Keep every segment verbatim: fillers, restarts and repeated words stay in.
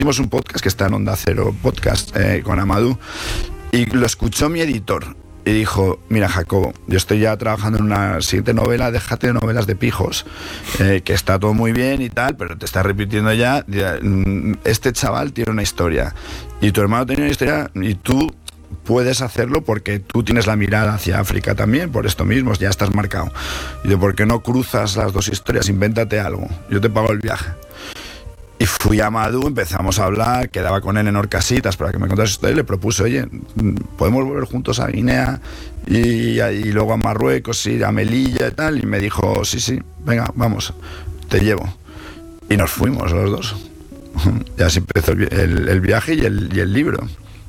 hicimos un podcast que está en Onda Cero Podcast eh, con Amadou, y lo escuchó mi editor y dijo: mira, Jacobo, yo estoy ya trabajando en una siguiente novela, déjate de novelas de pijos, eh, que está todo muy bien y tal, pero te estás repitiendo ya. Este chaval tiene una historia y tu hermano tiene una historia y tú puedes hacerlo porque tú tienes la mirada hacia África también, por esto mismo, ya estás marcado. Y de por qué no cruzas las dos historias, invéntate algo, yo te pago el viaje. Y fui a Amadou, empezamos a hablar, quedaba con él en Orcasitas para que me contase esto, y le propuse: oye, podemos volver juntos a Guinea y, y luego a Marruecos, ir a Melilla y tal. Y me dijo: sí, sí, venga, vamos, te llevo. Y nos fuimos los dos. Y así empezó el, el, el viaje y el, y el libro.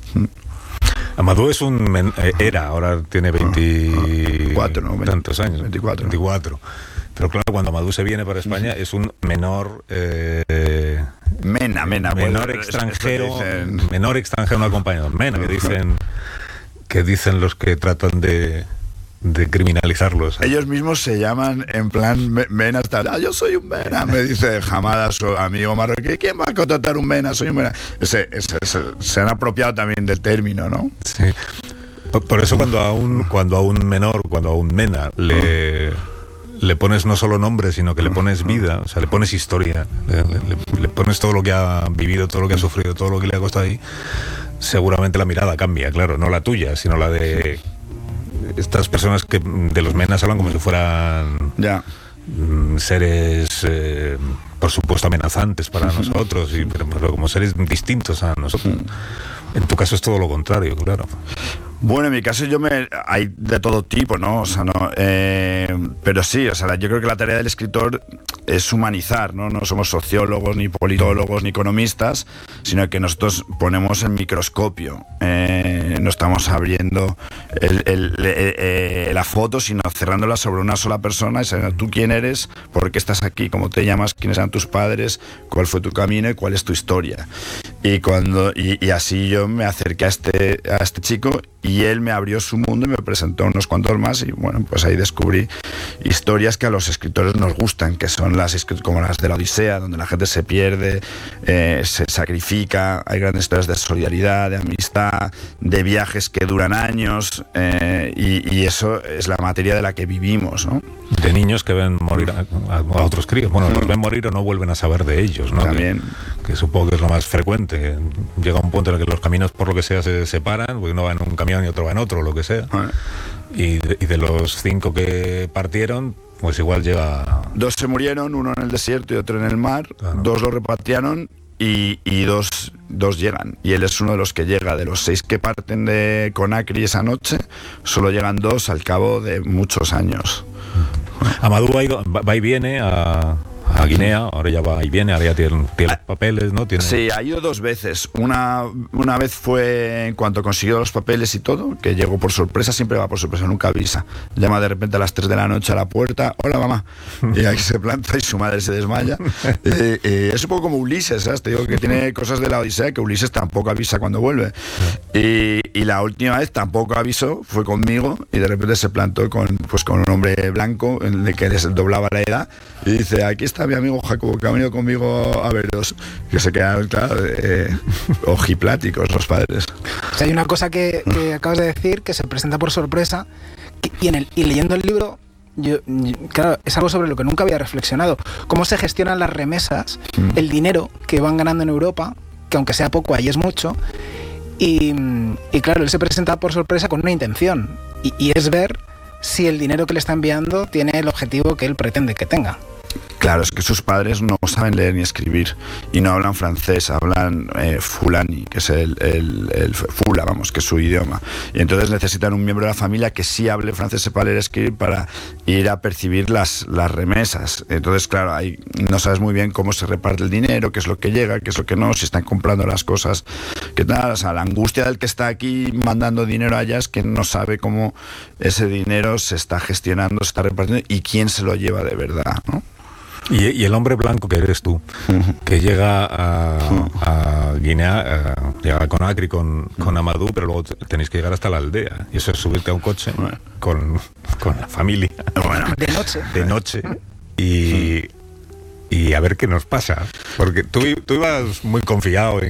Amadou es un men, era, ahora tiene veinticuatro, ¿no? tantos años, veinticuatro. veinticuatro. Pero claro, cuando Amadou se viene para España es un menor eh, mena, mena, menor bueno, extranjero, dicen... menor extranjero no acompañado, mena, que dicen que dicen los que tratan de de criminalizarlos. Ellos mismos se llaman en plan mena, hasta ah, yo soy un mena, me dice Hamada, su amigo marroquí: ¿quién va a contratar un mena? Soy un mena. Ese, ese, ese, se han apropiado también del término, ¿no? Sí. Por eso cuando a un cuando a un menor, cuando a un mena le le pones no solo nombre, sino que le pones vida, o sea, le pones historia, le, le, le pones todo lo que ha vivido, todo lo que ha sufrido, todo lo que le ha costado ahí, seguramente la mirada cambia, claro, no la tuya, sino la de estas personas que de los menas hablan como si fueran ya seres, eh, por supuesto, amenazantes para nosotros, y, pero, pero como seres distintos a nosotros. En tu caso es todo lo contrario, claro. Bueno, en mi caso yo me hay de todo tipo, ¿no? O sea, no, eh, pero sí, o sea, yo creo que la tarea del escritor es humanizar, ¿no? No somos sociólogos, ni politólogos, ni economistas, sino que nosotros ponemos el microscopio, eh, no estamos abriendo el, el, el, el, la foto, sino cerrándola sobre una sola persona y sabiendo tú quién eres, por qué estás aquí, cómo te llamas, quiénes eran tus padres, cuál fue tu camino y cuál es tu historia. Y cuando y, y así yo me acerqué a este a este chico y él me abrió su mundo y me presentó unos cuantos más, y bueno, pues ahí descubrí historias que a los escritores nos gustan, que son las como las de la Odisea, donde la gente se pierde, eh, se sacrifica. Hay grandes historias de solidaridad, de amistad, de viajes que duran años, eh, y, y eso es la materia de la que vivimos, ¿no? De niños que ven morir a, a, a otros críos, bueno, los ven morir o no vuelven a saber de ellos, ¿no? También. Que, que supongo que es lo más frecuente. Llega un punto en el que los caminos, por lo que sea, se separan, porque uno va en un camión y otro va en otro, lo que sea. Ah. Y, de, y de los cinco que partieron, pues igual llega... Dos se murieron, uno en el desierto y otro en el mar, claro. Dos lo repatriaron y, y dos, dos llegan. Y él es uno de los que llega. De los seis que parten de Conakry esa noche, solo llegan dos al cabo de muchos años. Amadou ha ido, va y viene a... a Guinea, ahora ya va y viene, ahora ya tiene, tiene los papeles, ¿no? Tiene... Sí, ha ido dos veces. Una, una vez fue en cuanto consiguió los papeles y todo, que llegó por sorpresa, siempre va por sorpresa, nunca avisa. Llama de repente a las tres de la noche a la puerta: hola mamá, y ahí se planta y su madre se desmaya. eh, eh, es un poco como Ulises, ¿sabes? Te digo que tiene cosas de la Odisea, que Ulises tampoco avisa cuando vuelve. Y, y la última vez tampoco avisó, fue conmigo, y de repente se plantó con, pues, con un hombre blanco, en el que les doblaba la edad, y dice: aquí está mi amigo Jacobo, que ha venido conmigo a veros. Que se quedaron, claro, eh, ojipláticos los padres. O sea, hay una cosa que, que acabas de decir, que se presenta por sorpresa, que, y, en el, y leyendo el libro, yo, yo, claro, es algo sobre lo que nunca había reflexionado. Cómo se gestionan las remesas, mm. el dinero que van ganando en Europa, que aunque sea poco, ahí es mucho. Y, y claro, él se presenta por sorpresa con una intención, y, y es ver si el dinero que le está enviando tiene el objetivo que él pretende que tenga. Claro, es que sus padres no saben leer ni escribir y no hablan francés, hablan eh, fulani, que es el, el, el fula, vamos, que es su idioma. Y entonces necesitan un miembro de la familia que sí hable francés, sepa leer y escribir, para ir a percibir las, las remesas. Entonces, claro, ahí no sabes muy bien cómo se reparte el dinero, qué es lo que llega, qué es lo que no, si están comprando las cosas, qué tal. O sea, la angustia del que está aquí mandando dinero allá es que no sabe cómo ese dinero se está gestionando, se está repartiendo y quién se lo lleva de verdad, ¿no? Y, y el hombre blanco que eres tú, uh-huh. que llega a, a Guinea, a, llega a Conakry con, con Amadou, pero luego tenéis que llegar hasta la aldea. Y eso es subirte a un coche bueno. con, con la familia. Bueno, de noche. De noche. Y, y a ver qué nos pasa. Porque tú, tú ibas muy confiado en